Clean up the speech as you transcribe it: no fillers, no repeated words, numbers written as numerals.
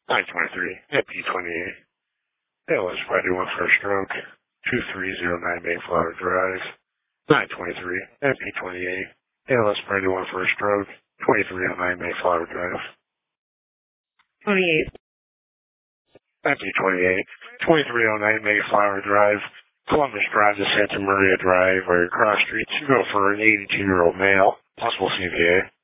923, MP28. ALS Friday 1 for a stroke. 2309 Mayflower Drive. 923, MP28. ALS Friday 1 for a stroke. 2309 Mayflower Drive. 28. MP28. 2309 Mayflower Drive. Columbus Drive to Santa Maria Drive, or cross streets. You go for an 82-year-old male. Possible CVA.